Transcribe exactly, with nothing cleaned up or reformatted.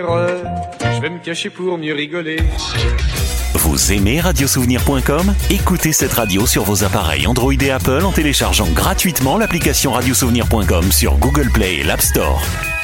je vais me cacher pour mieux rigoler. Vous aimez radiosouvenir point com ? Écoutez cette radio sur vos appareils Android et Apple en téléchargeant gratuitement l'application radiosouvenir point com sur Google Play et l'App Store.